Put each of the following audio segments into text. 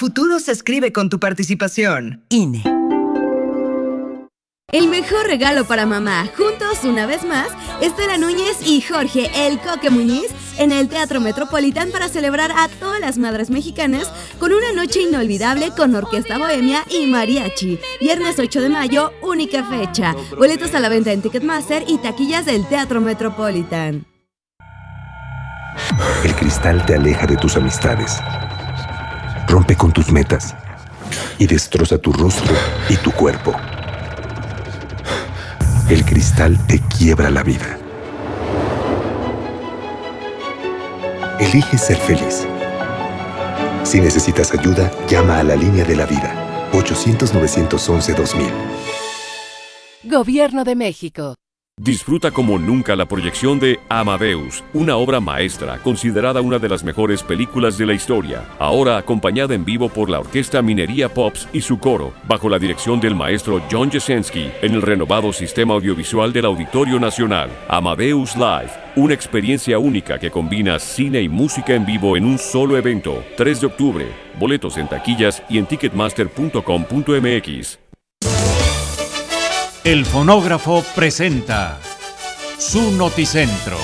futuro se escribe con tu participación. INE. El mejor regalo para mamá, juntos una vez más, Estela Núñez y Jorge El Coque Muñiz en el Teatro Metropolitan para celebrar a todas las madres mexicanas con una noche inolvidable con orquesta bohemia y mariachi. Viernes 8 de mayo, única fecha. Boletos a la venta en Ticketmaster y taquillas del Teatro Metropolitan. El cristal te aleja de tus amistades, rompe con tus metas y destroza tu rostro y tu cuerpo. El cristal te quiebra la vida. Elige ser feliz. Si necesitas ayuda, llama a la línea de la vida. 800-911-2000. Gobierno de México. Disfruta como nunca la proyección de Amadeus, una obra maestra considerada una de las mejores películas de la historia, ahora acompañada en vivo por la Orquesta Minería Pops y su coro, bajo la dirección del maestro John Jasenski, en el renovado sistema audiovisual del Auditorio Nacional. Amadeus Live, una experiencia única que combina cine y música en vivo en un solo evento. 3 de octubre, boletos en taquillas y en ticketmaster.com.mx. El Fonógrafo presenta su Noticentro.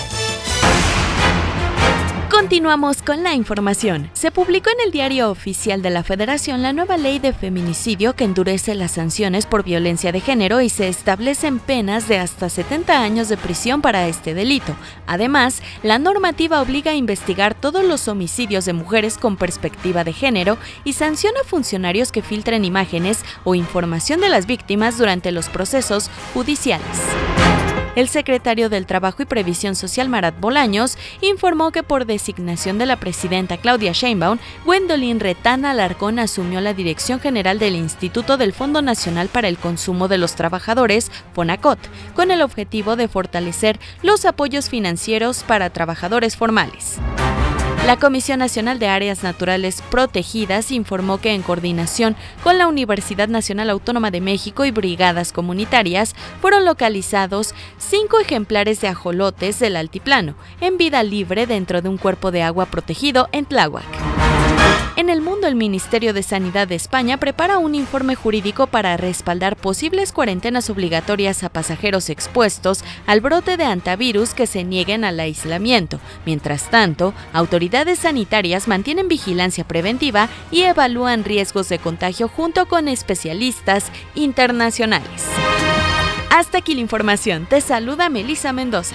Continuamos con la información. Se publicó en el Diario Oficial de la Federación la nueva ley de feminicidio que endurece las sanciones por violencia de género y se establecen penas de hasta 70 años de prisión para este delito. Además, la normativa obliga a investigar todos los homicidios de mujeres con perspectiva de género y sanciona a funcionarios que filtren imágenes o información de las víctimas durante los procesos judiciales. El secretario del Trabajo y Previsión Social, Marat Bolaños, informó que por designación de la presidenta Claudia Sheinbaum, Gwendolyn Retán Alarcón asumió la dirección general del Instituto del Fondo Nacional para el Consumo de los Trabajadores, FONACOT, con el objetivo de fortalecer los apoyos financieros para trabajadores formales. La Comisión Nacional de Áreas Naturales Protegidas informó que en coordinación con la Universidad Nacional Autónoma de México y brigadas comunitarias fueron localizados 5 ejemplares de ajolotes del altiplano en vida libre dentro de un cuerpo de agua protegido en Tláhuac. En el mundo, el Ministerio de Sanidad de España prepara un informe jurídico para respaldar posibles cuarentenas obligatorias a pasajeros expuestos al brote de hantavirus que se nieguen al aislamiento. Mientras tanto, autoridades sanitarias mantienen vigilancia preventiva y evalúan riesgos de contagio junto con especialistas internacionales. Hasta aquí la información. Te saluda Melissa Mendoza.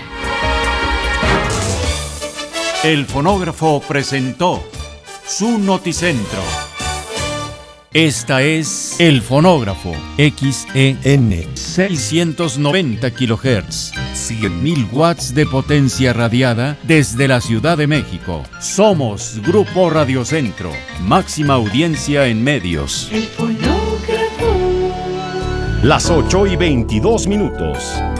El Fonógrafo presentó su Noticentro. Esta es El Fonógrafo, XEN 690 kHz, 100.000 watts de potencia radiada desde la Ciudad de México. Somos Grupo Radiocentro, máxima audiencia en medios. El Fonógrafo. Las 8:22.